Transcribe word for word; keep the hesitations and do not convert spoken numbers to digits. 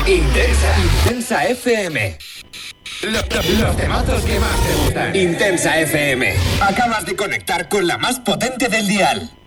Intensa. Intensa F M. Los, los, los temazos que más te gustan. Intensa F M. Acabas de conectar con la más potente del dial.